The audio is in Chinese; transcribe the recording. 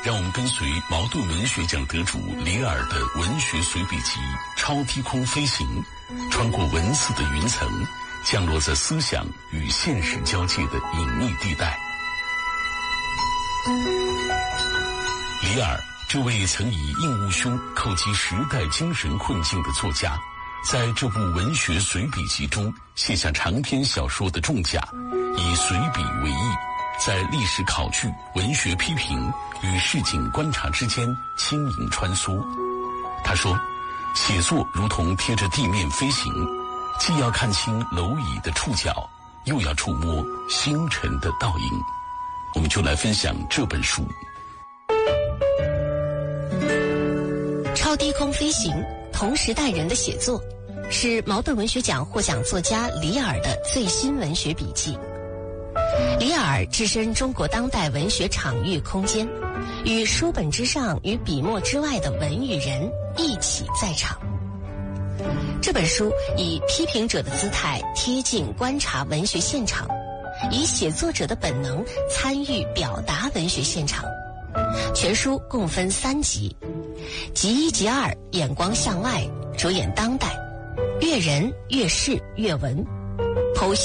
让我们跟随茅盾文学奖得主李尔的文学随笔集《超低空飞行》，穿过文字的云层，降落在思想与现实交界的隐秘地带。李尔，这位曾以硬悟胸叩击时代精神困境的作家，在这部文学随笔集中卸下长篇小说的重甲，以随笔为翼，在历史考据、文学批评与市井观察之间轻盈穿梭。他说，写作如同贴着地面飞行，既要看清蝼蚁的触角，又要触摸星辰的倒影。我们就来分享这本书。 超低空飞行，同时代人的写作，是茅盾文学奖获奖作家李尔的最新文学笔记。李尔置身中国当代文学场域空间，与书本之上与笔墨之外的文与人一起在场。这本书以批评者的姿态贴近观察文学现场，以写作者的本能参与表达文学现场。全书共分3集，集1、集2眼光向外，着眼当代，阅人、阅事、阅文。